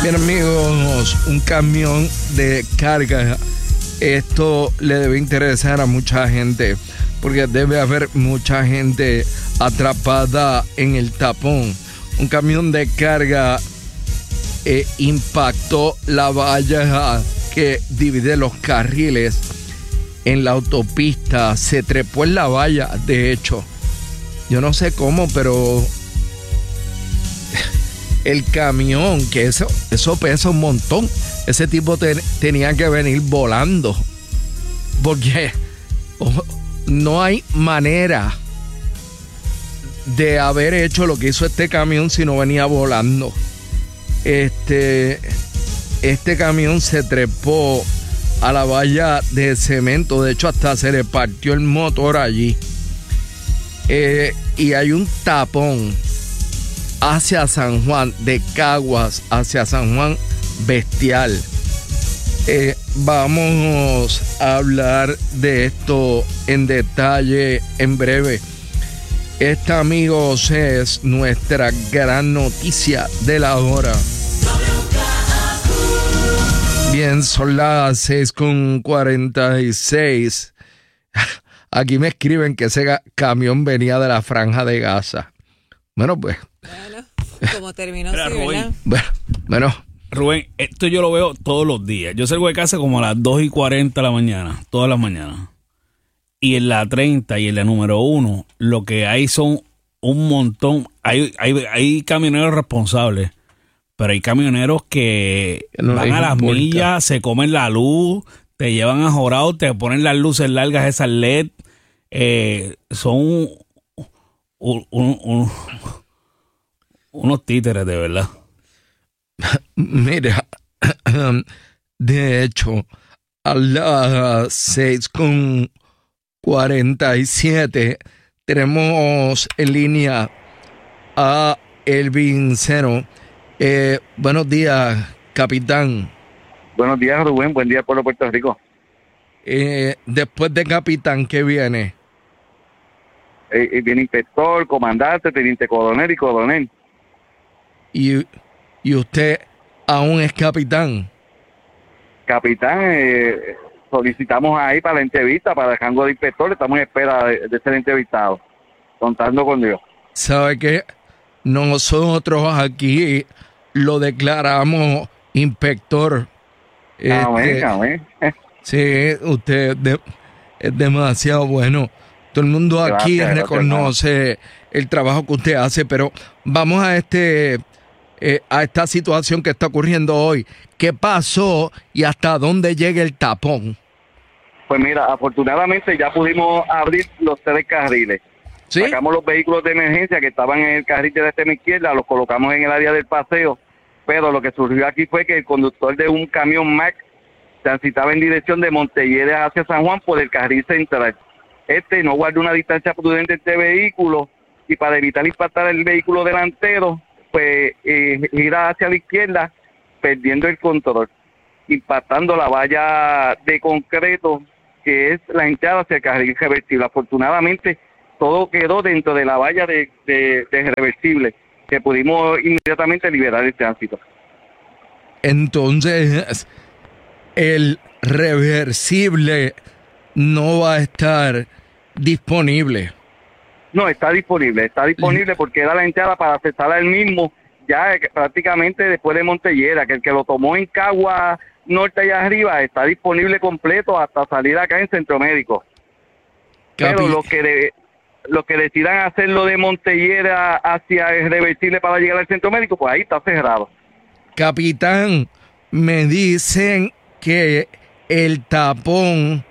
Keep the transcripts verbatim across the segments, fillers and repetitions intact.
Bien amigos, un camión de carga, esto le debe interesar a mucha gente porque debe haber mucha gente atrapada en el tapón. Un camión de carga eh, impactó la valla que divide los carriles en la autopista, se trepó en la valla, de hecho. Yo no sé cómo, pero el camión, que eso, eso pesa un montón. Ese tipo te, tenía que venir volando. Porque oh, no hay manera de haber hecho lo que hizo este camión si no venía volando. Este, este camión se trepó a la valla de cemento. De hecho, hasta se le partió el motor allí. Eh, y hay un tapón hacia San Juan, de Caguas hacia San Juan, bestial. Eh, vamos a hablar de esto en detalle en breve. Esta, amigos, es nuestra gran noticia de la hora. Bien, son las seis con cuarenta y seis. Aquí me escriben que ese camión venía de la Franja de Gaza. Bueno, pues. Bueno, como terminó Mira, así, Rubén, Bueno, bueno. Rubén, esto yo lo veo todos los días. Yo salgo de casa como a las dos y cuarenta de la mañana, todas las mañanas. Y en la treinta y en la número uno, lo que hay son un montón. Hay, hay, hay camioneros responsables, pero hay camioneros que no van a las importa. millas, se comen la luz, te llevan a jorado, te ponen las luces largas, esas L E D. Eh, son un, un, un, un, unos títeres, de verdad. Mira, de hecho, a las seis con cuarenta y siete tenemos en línea a Elvin Seno. Eh, buenos días, capitán. Buenos días, Rubén. Buen día, pueblo de Puerto Rico. Eh, después de capitán, ¿qué viene? Eh, eh, viene inspector, comandante, teniente coronel y coronel. Y, y usted aún es capitán. Capitán, eh, solicitamos ahí para la entrevista, para el rango de inspector. Estamos en espera de, de ser entrevistados, contando con Dios. ¿Sabe qué? Nosotros aquí lo declaramos inspector. Amén, Este, amén. sí, usted de- es demasiado bueno. Todo el mundo aquí Gracias, gracias, reconoce el trabajo que usted hace, pero vamos a este eh, a esta situación que está ocurriendo hoy. ¿Qué pasó y hasta dónde llega el tapón? Pues mira, afortunadamente ya pudimos abrir los tres carriles. ¿Sí? Sacamos los vehículos de emergencia que estaban en el carril de la extrema izquierda, los colocamos en el área del paseo, pero lo que surgió aquí fue que el conductor de un camión Mack transitaba en dirección de Montelledre hacia San Juan por el carril central. Este no guardó una distancia prudente entre vehículos y para evitar impactar el vehículo delantero, pues eh, gira hacia la izquierda, perdiendo el control, impactando la valla de concreto que es la entrada hacia el carril reversible. Afortunadamente, todo quedó dentro de la valla de, de, de reversible, que pudimos inmediatamente liberar el tránsito. Entonces, el reversible no va a estar disponible. No, está disponible, está disponible porque era la entrada para aceptar al mismo, ya prácticamente después de Montellera, que el que lo tomó en Cagua Norte allá arriba está disponible completo hasta salir acá en Centro Médico. Pero Capi- los que de, los que decidan hacerlo de Montellera hacia el reversible para llegar al Centro Médico, pues ahí está cerrado. Capitán, me dicen que el tapón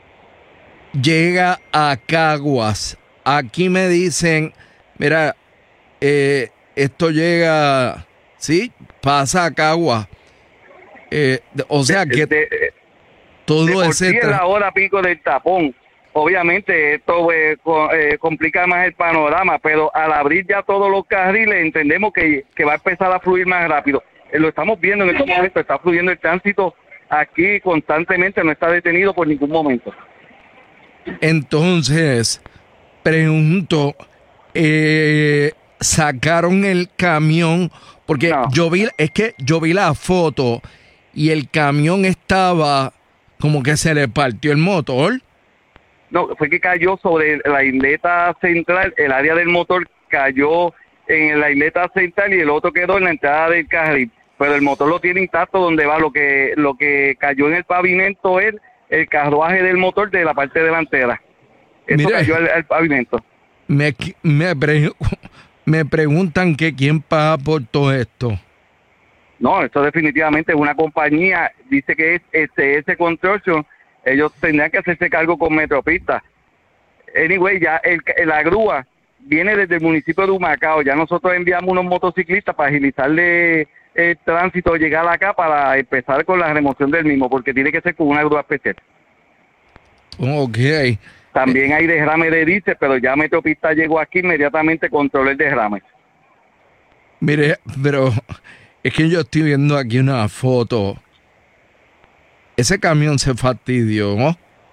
llega a Caguas. Aquí me dicen, mira, eh, esto llega, sí, pasa a Caguas. Eh, o sea que De- de- todo de por ese... sí es tra- la hora pico del tapón. Obviamente esto eh, co- eh, complica más el panorama, pero al abrir ya todos los carriles entendemos que, que va a empezar a fluir más rápido. Eh, lo estamos viendo en estos momentos, está fluyendo el tránsito aquí constantemente, no está detenido por ningún momento. Entonces, pregunto, eh, sacaron el camión, porque No. yo vi, es que yo vi la foto y el camión estaba como que se le partió el motor. No, fue que cayó sobre la isleta central, el área del motor cayó en la isleta central y el otro quedó en la entrada del carril. Pero el motor lo tiene intacto donde va. Lo que lo que cayó en el pavimento es el carruaje del motor de la parte delantera. Eso Mire, cayó al, al pavimento. Me, me, pre- me preguntan que quién paga por todo esto. No, esto definitivamente es una compañía, dice que es S S Construction, ellos tendrían que hacerse cargo con Metropista. Anyway, ya el, la grúa viene desde el municipio de Humacao, ya nosotros enviamos unos motociclistas para agilizarle el tránsito, llegar acá para empezar con la remoción del mismo, porque tiene que ser con una grúa especial. Ok. También hay derrame de diésel, pero ya Metropista llegó aquí, inmediatamente controló el derrame. Mire, pero es que yo estoy viendo aquí una foto. Ese camión se fastidió, ¿no?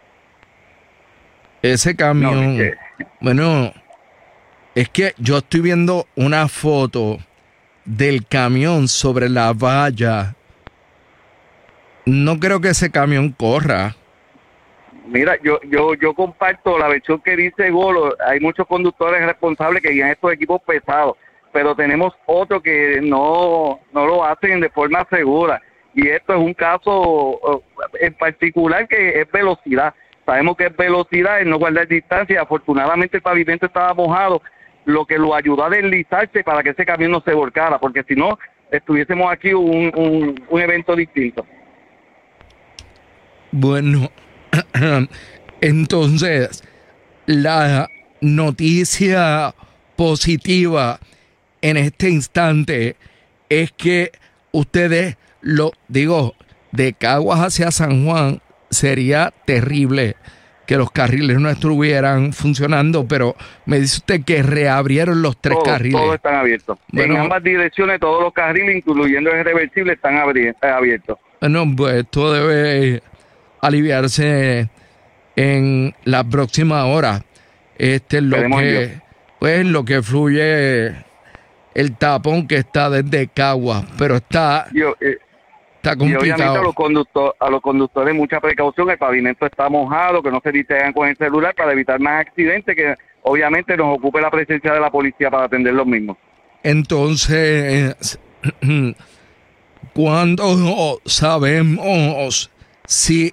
Ese camión... No, es Bueno, es que yo estoy viendo una foto del camión sobre la valla. No creo que ese camión corra. Mira, yo yo yo comparto la versión que dice Golo. Hay muchos conductores responsables que guían estos equipos pesados, pero tenemos otros que no, no lo hacen de forma segura. Y esto es un caso en particular que es velocidad. Sabemos que es velocidad, es no guardar distancia. Afortunadamente el pavimento estaba mojado, lo que lo ayudó a deslizarse para que ese camión no se volcara, porque si no, estuviésemos aquí un, un, un evento distinto. Bueno, entonces, la noticia positiva en este instante es que ustedes, lo digo, de Caguas hacia San Juan sería terrible que los carriles no estuvieran funcionando, pero me dice usted que reabrieron los tres Todos, carriles. todos están abiertos. Bueno, en ambas direcciones, todos los carriles, incluyendo el reversible, están abri- abiertos. Bueno, pues esto debe aliviarse en la próxima hora. Este es lo Esperemos en que, Dios. pues, lo que fluye el tapón que está desde Caguas, pero está, Yo, eh, está y obviamente a complicado. los, conductor, a los conductores mucha precaución, el pavimento está mojado, que no se distraigan con el celular para evitar más accidentes, que obviamente nos ocupe la presencia de la policía para atender los mismos. Entonces, ¿cuándo sabemos si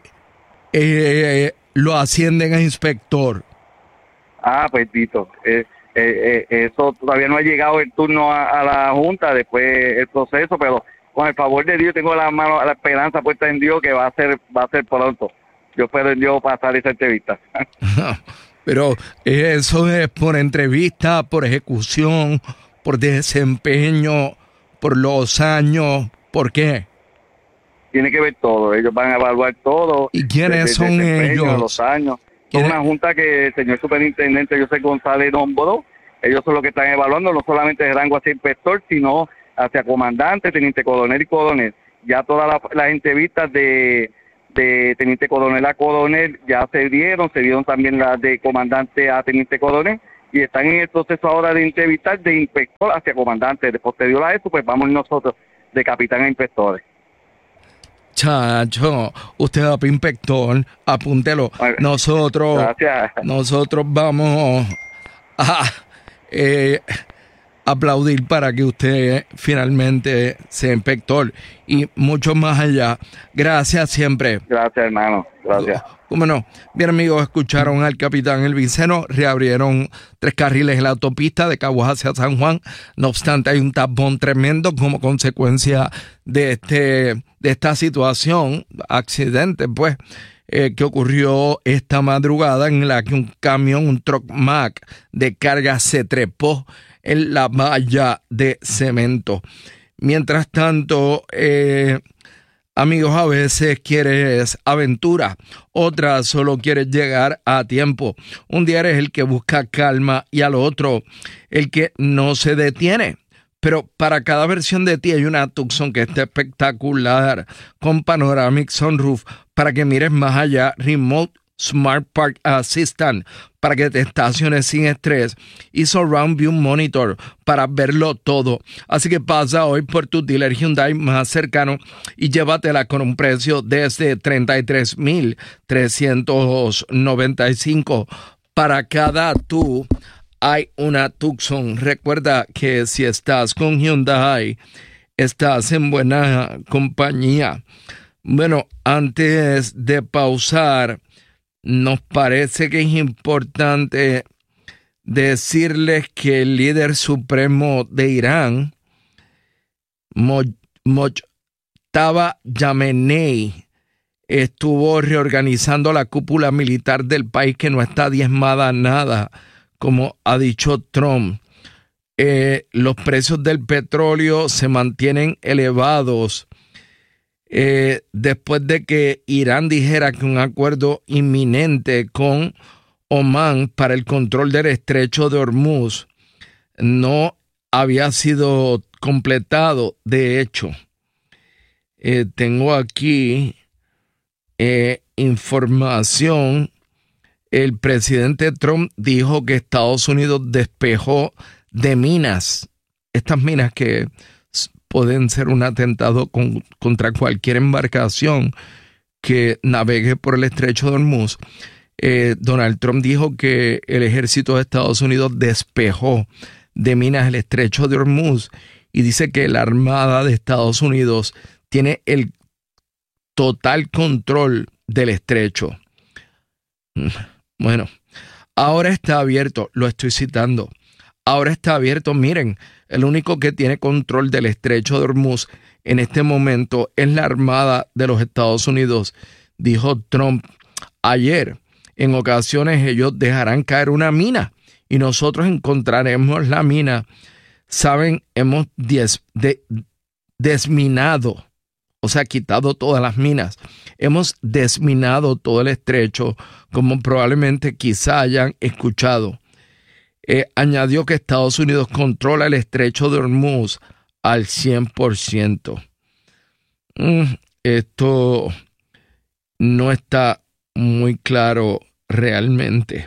eh, lo ascienden a inspector? Ah, pues Tito, eh, eh, eh, eso todavía no ha llegado el turno a, a la Junta, después el proceso, pero con el favor de Dios tengo la mano, la esperanza puesta en Dios que va a ser, va a ser pronto. Yo espero en Dios pasar esa entrevista. Pero eso es por entrevista, por ejecución, por desempeño, por los años, ¿por qué? Tiene que ver todo, ellos van a evaluar todo. ¿Y quiénes desde son el desempeño, ellos? Los años. Es ¿Quiénes? una junta que el señor superintendente José González nombró. Ellos son los que están evaluando, no solamente de rango hacia inspector, sino hacia comandante, teniente coronel y coronel. Ya todas la, las entrevistas de, de teniente coronel a coronel ya se dieron, se dieron también las de comandante a teniente coronel, y están en el proceso ahora de entrevistar de inspector hacia comandante. De posterior a eso, pues vamos nosotros de capitán a inspectores. Chacho, usted va para inspector, apúntelo. Bueno, Nosotros, Gracias. nosotros vamos a eh, aplaudir para que usted finalmente sea inspector y mucho más allá. Gracias siempre. Gracias, hermano. Gracias. ¿Cómo no? Bien, amigos, escucharon al capitán El Viceno. Reabrieron tres carriles en la autopista de Caguas hacia San Juan. No obstante, hay un tapón tremendo como consecuencia de este de esta situación, accidente, pues, eh, que ocurrió esta madrugada en la que un camión, un truck Mack de carga se trepó en la valla de cemento. Mientras tanto, eh, amigos, a veces quieres aventura, otras solo quieres llegar a tiempo. Un día eres el que busca calma y al otro el que no se detiene. Pero para cada versión de ti hay una Tucson que está espectacular, con Panoramic Sunroof, para que mires más allá, Remote Smart Park Assistant para que te estaciones sin estrés y Surround View Monitor para verlo todo. Así que pasa hoy por tu dealer Hyundai más cercano y llévatela con un precio desde treinta y tres mil trescientos noventa y cinco. Para cada tú hay una Tucson. Recuerda que si estás con Hyundai, estás en buena compañía. Bueno, antes de pausar, nos parece que es importante decirles que el líder supremo de Irán, Mojtaba Khamenei, estuvo reorganizando la cúpula militar del país que no está diezmada nada, como ha dicho Trump. Eh, los precios del petróleo se mantienen elevados eh, después de que Irán dijera que un acuerdo inminente con Omán para el control del estrecho de Hormuz no había sido completado. De hecho, eh, tengo aquí eh, información. El presidente Trump dijo que Estados Unidos despejó de minas, estas minas que pueden ser un atentado con, contra cualquier embarcación que navegue por el estrecho de Hormuz. Eh, Donald Trump dijo que el ejército de Estados Unidos despejó de minas el estrecho de Hormuz y dice que la Armada de Estados Unidos tiene el total control del estrecho. Bueno, ahora está abierto, lo estoy citando. Ahora está abierto, miren, el único que tiene control del estrecho de Hormuz en este momento es la Armada de los Estados Unidos, dijo Trump ayer. En ocasiones ellos dejarán caer una mina y nosotros encontraremos la mina. Saben, hemos des, de, desminado, o sea, quitado todas las minas. Hemos desminado todo el estrecho, como probablemente quizá hayan escuchado. Eh, añadió que Estados Unidos controla el estrecho de Hormuz al cien por ciento. Mm, esto no está muy claro realmente.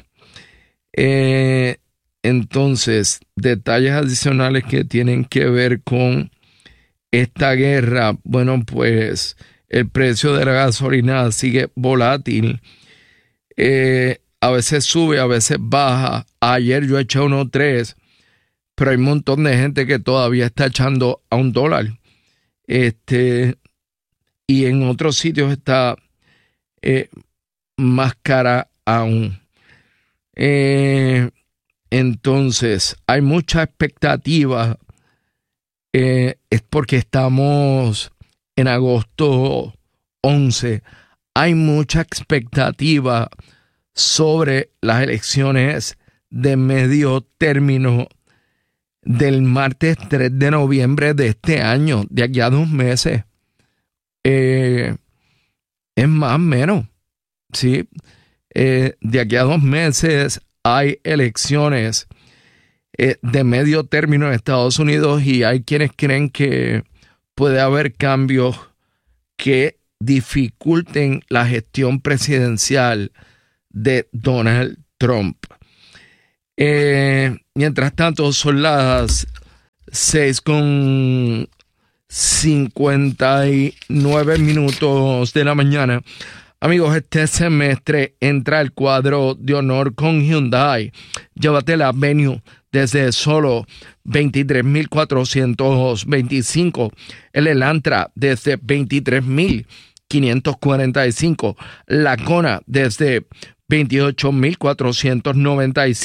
Eh, entonces, detalles adicionales que tienen que ver con esta guerra. Bueno, pues el precio de la gasolina sigue volátil. Eh, a veces sube, a veces baja. Ayer yo eché uno tres, pero hay un montón de gente que todavía está echando a un dólar. Este, y en otros sitios está eh, más cara aún. Eh, entonces, hay mucha expectativa. Eh, es porque estamos en agosto once. Hay mucha expectativa sobre las elecciones de medio término del martes tres de noviembre de este año, de aquí a dos meses. Eh, es más o menos, ¿sí? Eh, de aquí a dos meses hay elecciones eh, de medio término en Estados Unidos y hay quienes creen que puede haber cambios que dificulten la gestión presidencial de Donald Trump. Eh, mientras tanto, son las seis con cincuenta y nueve minutos de la mañana. Amigos, este semestre entra el cuadro de honor con Hyundai. Llévate la Venue desde solo veintitrés mil cuatrocientos veinticinco. El Elantra desde veintitrés mil quinientos cuarenta y cinco. La Kona desde veintiocho mil cuatrocientos noventa y cinco.